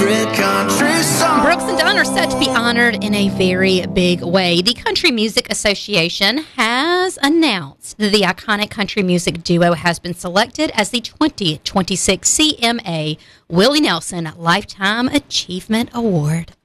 favorite country song. Brooks and Dunn are set to be honored in a very big way. The Country Music Association has announced that the iconic country music duo has been selected as the 2026 CMA Willie Nelson Lifetime Achievement Award.